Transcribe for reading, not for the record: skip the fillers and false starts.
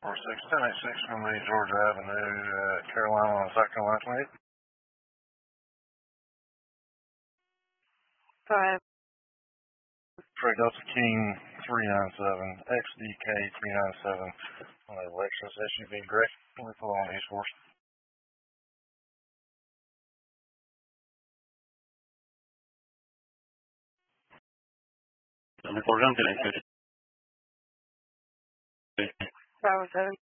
1086 from the Georgia Avenue, Carolina, South Carolina 28. Go ahead. Trey Delta King 397, XDK 397 on a Lexus SUV gray. We're following East Force. That was it.